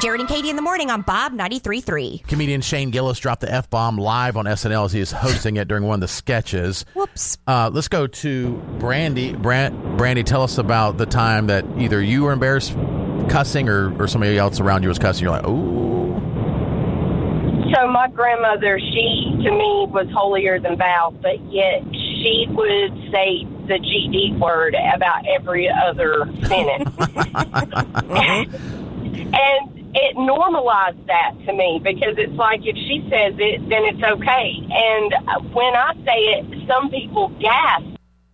Jared and Katie in the morning on Bob 93.3. Comedian Shane Gillis dropped the F-bomb live on SNL as he is hosting it during one of the sketches. Whoops. Let's go to Brandy. Brandy, tell us about the time that either you were embarrassed cussing or somebody else around you was cussing. You're like, ooh. So my grandmother, she, to me, was holier than thou, but yet she would say the GD word about every other sentence. And it normalized that to me because it's like if she says it, then it's okay. And when I say it, some people gasp.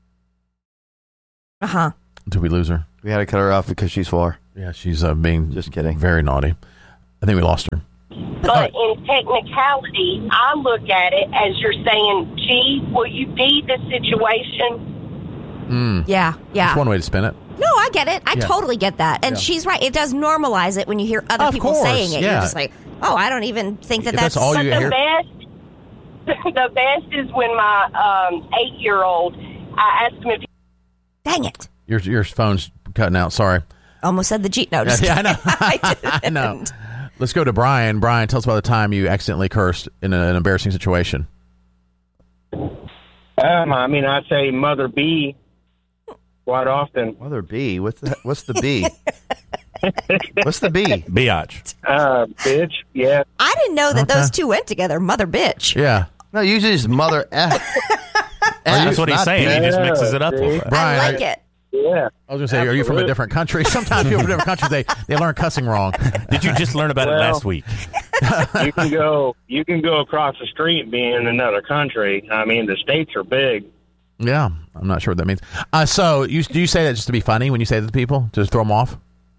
Uh-huh. Did we lose her? We had to cut her off because she's far. Yeah, she's being just kidding. Very naughty. I think we lost her. But in technicality, I look at it as you're saying, gee, will you be the situation? Yeah. That's one way to spin it. No, I get it. I totally get that. And she's right. It does normalize it when you hear other people saying it. Yeah. You're just like, oh, I don't even think that's all you hear. The best is when my 8-year-old, I asked him if he... Dang it. Your phone's cutting out. Sorry. Almost said the G. No, just I know. I know. Let's go to Brian. Brian, tell us about the time you accidentally cursed in an embarrassing situation. I mean, I say Mother B quite often. Mother B? What's the B? What's the B? Biatch. Bitch, yeah. I didn't know that those two went together. Mother bitch. Yeah. No, usually it's Mother F. That's what he's saying. He just mixes it up a little bit. Brian, I like it. Yeah. I was going to say, are you from a different country? Sometimes people from different countries, they learn cussing wrong. Did you just learn about it last week? You can go across the street and be in another country. I mean, the states are big. Yeah, I'm not sure what that means. So do you say that just to be funny when you say that to people? To throw them off?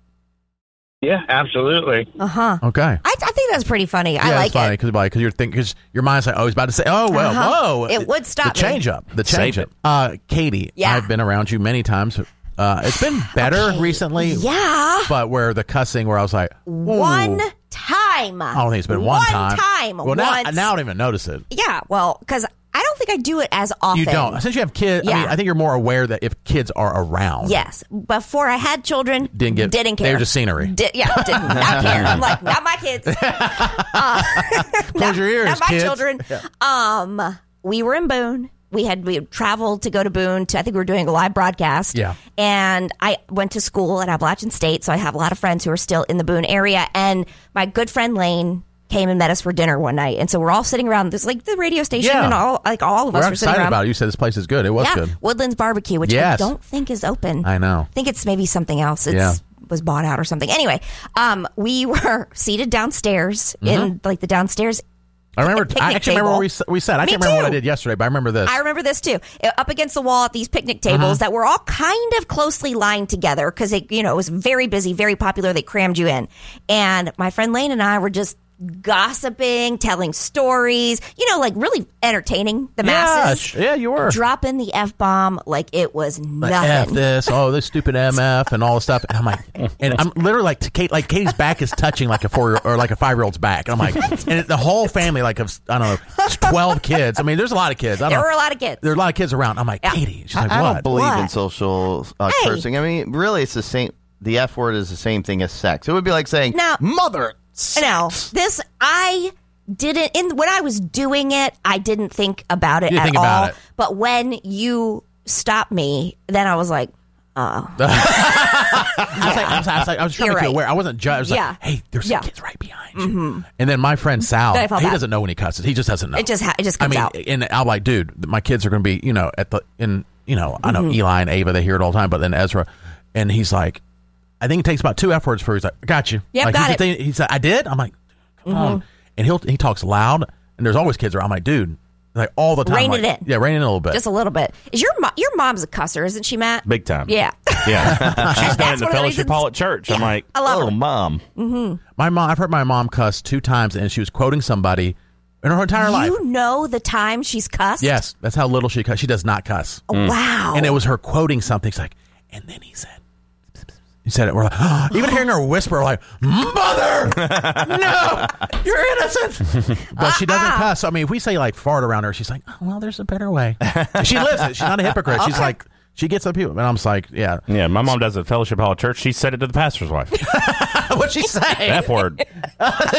Yeah, absolutely. Uh-huh. Okay. I think that's pretty funny. I like it's funny it. because your mind's like, oh, he's about to say, oh, well, whoa. It would stop the change up. The change Save up. Katie, Yeah. I've been around you many times. It's been better recently. Yeah. But where the cussing, where I was like, ooh. One time. I don't think it's been one time. Well, now I don't even notice it. Yeah, well, because I don't think I do it as often. You don't. Since you have kids, Yeah. I think you're more aware that if kids are around. Yes. Before I had children, didn't care. They were just scenery. Didn't not care. I'm like, not my kids. Close your ears, not my kids. children. Yeah. We were in Boone. We had traveled to go to Boone. I think we were doing a live broadcast. Yeah. And I went to school at Appalachian State, so I have a lot of friends who are still in the Boone area. And my good friend Lane came and met us for dinner one night, and so we're all sitting around this the radio station, and all of us we're were sitting excited around. about it. You said this place is good. It was good. Woodlands Barbecue, which I don't think is open. I know. I think it's maybe something else. It was bought out or something. Anyway, we were seated downstairs in the downstairs. I remember. I actually remember where we sat. I can't remember what I did yesterday, but I remember this. I remember this too. Up against the wall at these picnic tables that were all kind of closely lined together because it was very busy, very popular. They crammed you in, and my friend Lane and I were just gossiping, telling stories, like really entertaining the masses. Yeah, you were. Dropping the F-bomb like it was nothing. F this, this stupid MF and all this stuff. And I'm like, and I'm literally like, Katie's back is touching like a 4 or like a 5-year-old's back. And I'm like, and the whole family, like, of, I don't know, 12 kids. I mean, there's a lot of kids. There were a lot of kids. There are a lot of kids around. I'm like, Katie. She's like, I what? don't believe What? in social cursing. I mean, really, it's the same. The F word is the same thing as sex. It would be like saying, mother. No, I didn't. When I was doing it, I didn't think about it at all. But when you stopped me, then I was like, I was trying to make you aware. I wasn't judged. I was like, hey, there's some kids right behind you. And then my friend Sal, he doesn't know when he cusses. He just doesn't know. It just comes out. And I'm like, dude, my kids are going to be, I know Eli and Ava, they hear it all the time, but then Ezra, and he's like, I think it takes about 2 F words for he's like, I got you. Yep, like, got it. He said, I did? I'm like, come on. And he talks loud, and there's always kids around. I'm like, dude, like all the time. Rein like, it in. Yeah, rein it in a little bit. Just a little bit. Is your mom's a cusser, isn't she, Matt? Big time. Yeah. Yeah. She's done it in the fellowship hall at church. Yeah, I'm like, I love her. Mom. My mom, I've heard my mom cuss 2 times, and she was quoting somebody in her entire life. You know the time she's cussed? Yes, that's how little she cuss. She does not cuss. Wow. And it was her quoting something. She's like, and then he said, it. We're like, even hearing her whisper, we're like, mother, no, you're innocent. But she doesn't cuss. I mean, if we say like fart around her, she's like, oh, well, there's a better way. She lives it. She's not a hypocrite. She's like, she gets up people. And I'm just like, yeah. Yeah, my mom does it at fellowship hall at church. She said it to the pastor's wife. What'd she say? F word. What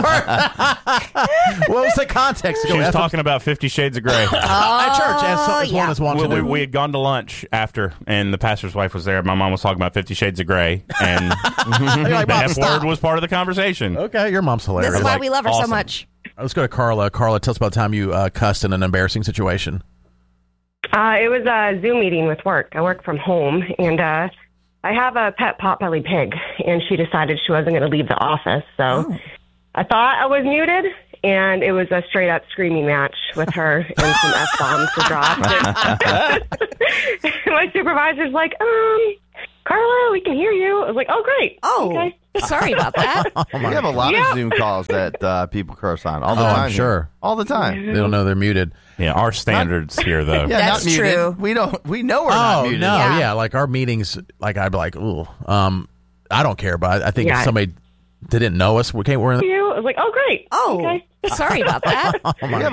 was the context? She was talking about 50 Shades of Grey. At church, as one is wont to do. We had gone to lunch after, and the pastor's wife was there. My mom was talking about 50 Shades of Grey, and like, the F stop. word was part of the conversation. Okay, your mom's hilarious. This is why we love her so awesome. much. Let's go to Carla. Carla, tell us about the time you cussed in an embarrassing situation. It was a Zoom meeting with work. I work from home, and I have a pet potbelly pig, and she decided she wasn't going to leave the office. So I thought I was muted, and it was a straight-up screaming match with her and some F-bombs were dropped. And my supervisor's like, Carla, we can hear you. I was like, oh, great. Oh, okay. Sorry about that. We have a lot of Zoom calls that people curse on all the time. I'm sure. All the time. They don't know they're muted. Yeah, our standards here, though. Yeah, That's not muted. true. We know we're not muted. No, Yeah. yeah. Like our meetings, like I'd be like, ooh, I don't care, but I think if somebody didn't know us, we're in. I was like, oh, great. Oh, okay. sorry about that. We have